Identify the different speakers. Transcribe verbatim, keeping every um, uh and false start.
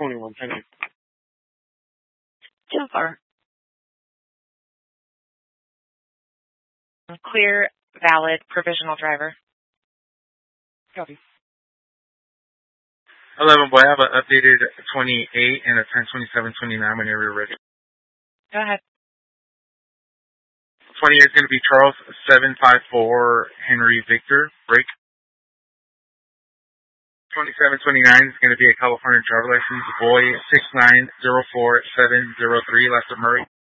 Speaker 1: twenty-one. Thank you.
Speaker 2: ten four. Clear, valid, provisional driver.
Speaker 1: Copy.
Speaker 3: eleven, boy, I have an updated twenty-eight and a ten twenty-seven twenty-nine whenever you're ready.
Speaker 2: Go ahead.
Speaker 3: twenty-eight is going to be Charles seven five four Henry Victor, break. twenty-seven twenty-nine is going to be a California driver license, boy six nine zero four seven zero three, last of Murray.